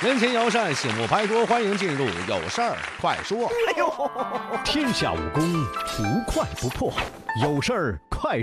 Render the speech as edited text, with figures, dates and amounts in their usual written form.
人情友善，醒目牌桌，欢迎进入有事儿快说。 天下武功，无快不破，有事儿快